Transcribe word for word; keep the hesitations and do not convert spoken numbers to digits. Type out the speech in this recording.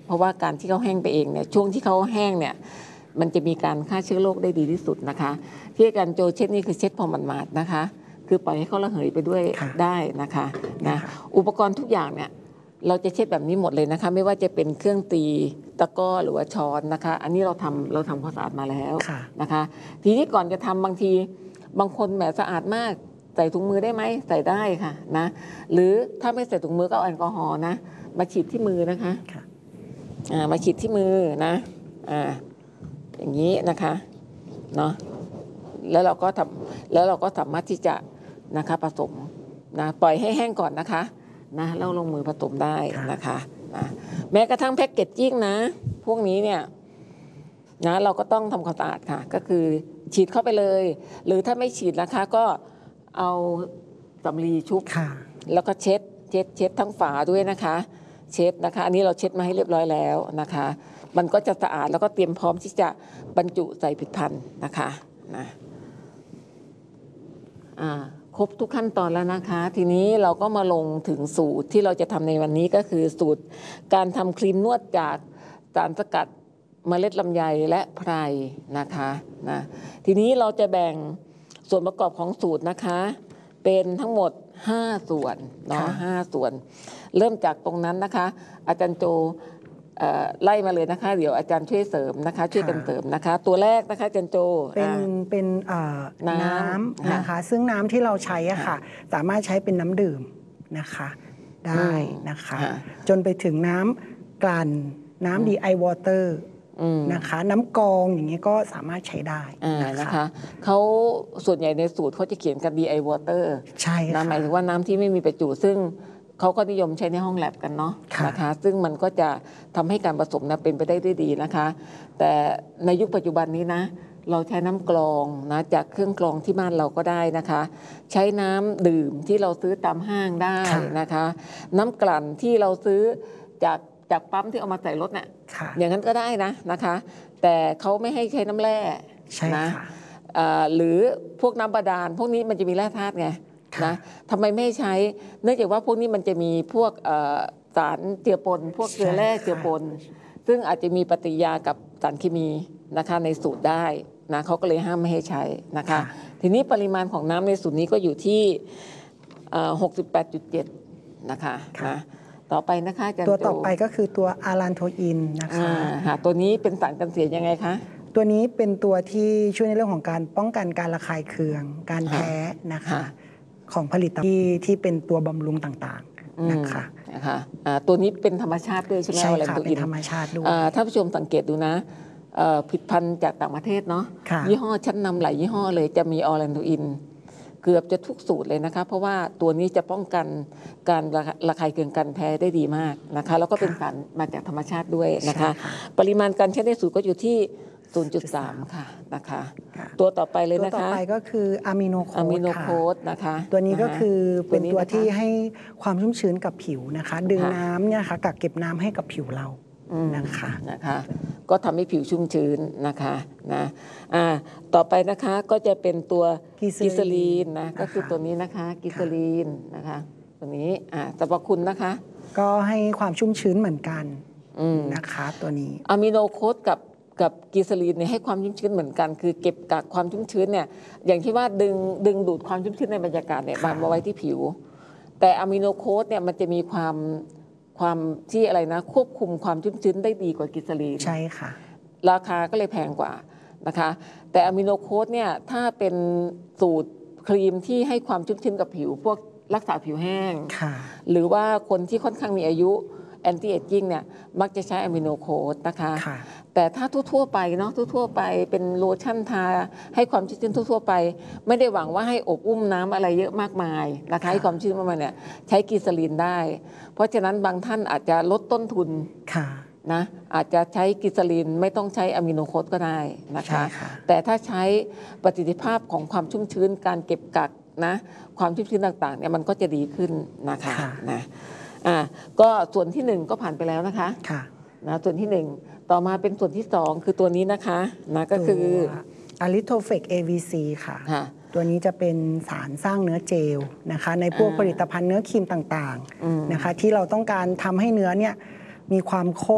เพราะว่าการที่เขาแห้งไปเองเนี่ยช่วงที่เขาแห้งเนี่ยมันจะมีการฆ่าเชื้อโรคได้ดีที่สุดนะคะที่อาจารย์โจเช็ดนี่คือเช็ดพอมันมาดนะคะคือปล่อยให้เขาระเหยไปด้วยได้นะคะนะอุปกรณ์ทุกอย่างเนี่ยเราจะเช็ดแบบนี้หมดเลยนะคะไม่ว่าจะเป็นเครื่องตีตะกร้อหรือว่าช้อนนะคะอันนี้เราทำเราทำความสะอาดมาแล้วนะคะทีนี้ก่อนจะทำบางทีบางคนแหมสะอาดมากใส่ถุงมือได้ไหมใส่ได้ค่ะนะหรือถ้าไม่ใส่ถุงมือก็เอาแอลกอฮอล์นะมาฉีดที่มือนะคะอ่ามาฉีดที่มือนะอ่าอย่างนี้นะคะเนาะแล้วเราก็ทำแล้วเราก็สามารถที่จะนะคะผสมนะปล่อยให้แห้งก่อนนะคะนะแล้วลงมือผสมได้นะคะนะแม้กระทั่งแพ็กเกจจิ้งนะพวกนี้เนี่ยนะเราก็ต้องทำความสะอาดค่ะก็คือฉีดเข้าไปเลยหรือถ้าไม่ฉีดนะคะก็เอาสำลีชุบแล้วก็เช็ดเช็ดเช็ดทั้งฝาด้วยนะคะเช็ดนะคะอันนี้เราเช็ดมาให้เรียบร้อยแล้วนะคะมันก็จะสะอาดแล้วก็เตรียมพร้อมที่จะบรรจุใส่ผลิตภัณฑ์นะคะนะอ่าครบทุกขั้นตอนแล้วนะคะทีนี้เราก็มาลงถึงสูตรที่เราจะทำในวันนี้ก็คือสูตรการทำครีมนวดจากสารสกัดเมล็ดลำไยและไพรนะคะนะทีนี้เราจะแบ่งส่วนประกอบของสูตรนะคะเป็นทั้งหมดห้าส่วนเนาะห้าส่วนเริ่มจากตรงนั้นนะคะอาจารย์โจไล่มาเลยนะคะเดี๋ยวอาจารย์ช่วยเสริมนะคะช่วยกันเสริมนะคะตัวแรกนะคะอาจารย์โจเป็นเป็นน้ำนะคะซึ่งน้ำที่เราใช้อะค่ะสามารถใช้เป็นน้ำดื่มนะคะได้นะคะจนไปถึงน้ำกลั่นน้ำ ดี ไอ Water นะคะน้ำกรองอย่างนี้ก็สามารถใช้ได้นะคะเขาส่วนใหญ่ในสูตรเขาจะเขียนกัน ดี ไอ Water ใช่ค่ะหมายถึงว่าน้ำที่ไม่มีประจุซึ่งเขาก็นิยมใช้ในห้องแลบกันเนาะนะคะซึ่งมันก็จะทำให้การผสมนะเป็นไปได้ด้วยดีนะคะแต่ในยุคปัจจุบันนี้นะเราใช้น้ำกรองนะจากเครื่องกรองที่บ้านเราก็ได้นะคะใช้น้ำดื่มที่เราซื้อตามห้างได้นะคะน้ำกลั่นที่เราซื้อจากจากปั๊มที่เอามาใส่รถเนี่ยอย่างนั้นก็ได้นะนะคะแต่เขาไม่ให้ใช้น้ำแร่นะหรือพวกน้ำบาดาลพวกนี้มันจะมีแร่ธาตุไงนะทำไมไม่ใช้เนื่องจากว่าพวกนี้มันจะมีพวกสารเจือปนพวกเกลือแร่เจือปนซึ่งอาจจะมีปฏิกิริยากับสารเคมีนะคะในสูตรได้นะเขาก็เลยห้ามไม่ให้ใช้นะคะทีนี้ปริมาณของน้ำในสูตรนี้ก็อยู่ที่ หกสิบแปดจุดเจ็ด นะคะนะต่อไปนะคะตัวต่อไปก็คือตัวอารันโทอินนะคะตัวนี้เป็นสารกันเสียยังไงคะตัวนี้เป็นตัวที่ช่วยในเรื่องของการป้องกันการระคายเคืองการแพ้นะคะของผลิตภัณฑ์ที่ที่เป็นตัวบำรุงต่างๆนะคะนะคะตัวนี้เป็นธรรมชาติด้วยใช่ไหมใช่ค่ะเป็นธรรมชาติด้วยถ้าผู้ชมสังเกตดูนะผลิตภัณฑ์จากต่างประเทศเนาะยี่ห้อชั้นนำหลายยี่ห้อเลยจะมีออแลนโดอินเกือบจะทุกสูตรเลยนะคะเพราะว่าตัวนี้จะป้องกันการระคายเคืองการแพ้ได้ดีมากนะคะแล้วก็เป็นสารมาจากธรรมชาติด้วยนะคะปริมาณการใช้ในสูตรก็อยู่ที่ ศูนย์จุดสาม ค่ะนะคะตัวต่อไปเลยนะคะตัวต่อไปก็คืออะมิโนโคอะมิโนโคดนะคะตัวนี้ก็คือเป็นตัวที่ให้ความชุ่มชื้นกับผิวนะคะดึงน้ำเนี่ยค่ะกักเก็บน้ำให้กับผิวเรานะคะนะคะก็ทำให้ผิวชุ่มชื้นนะคะนะอ่าต่อไปนะคะก็จะเป็นตัวกิซาลีนนะก็คือตัวนี้นะคะกิซาลีนนะคะตัวนี้อ่าสรรพคุณนะคะก็ให้ความชุ่มชื้นเหมือนกันนะคะตัวนี้อะมิโนโคดกับกับกิซาลีนเนี่ยให้ความชุ่มชื้นเหมือนกันคือเก็บกักความชุ่มชื้นเนี่ยอย่างที่ว่าดึงดึงดูดความชุ่มชื้นในบรรยากาศเนี่ยมาไว้ที่ผิวแต่อะมิโนโคดเนี่ยมันจะมีความความที่อะไรนะควบคุมความชุ่มชื้นได้ดีกว่ากิซาลีนใช่ค่ะราคาก็เลยแพงกว่านะคะแต่อะมิโนโคดเนี่ยถ้าเป็นสูตรครีมที่ให้ความชุ่มชื้นกับผิวพวกรักษาผิวแห้งหรือว่าคนที่ค่อนข้างมีอายุแอนตี้เอจจิ้งเนี่ยมักจะใช้อะมิโนโคดนะคะแต่ถ้าทั่วๆไปเนาะทั่วๆไปเป็นโลชั่นทาให้ความชุ่มชื้นทั่วๆไปไม่ได้หวังว่าให้อบอุ้มน้ำอะไรเยอะมากมายนะคะให้ความชื้นประมาณเนี่ยใช้กิซาลีนได้เพราะฉะนั้นบางท่านอาจจะลดต้นทุนนะอาจจะใช้กิซาลีนไม่ต้องใช้อะมิโนโคดก็ได้นะคะแต่ถ้าใช้ประสิทธิภาพของความชุ่มชื้นการเก็บกักนะความชุ่มชื้นต่างๆเนี่ยมันก็จะดีขึ้นนะคะนะอ่าก็ส่วนที่หนึ่งก็ผ่านไปแล้วนะคะนะส่วนที่หนึ่งต่อมาเป็นส่วนที่สองคือตัวนี้นะคะนะก็คืออะลิโทเฟก เอ วี ซี ค่ะตัวนี้จะเป็นสารสร้างเนื้อเจลนะคะในพวกผลิตภัณฑ์เนื้อครีมต่างๆนะคะที่เราต้องการทำให้เนื้อเนี่ยมีความข้น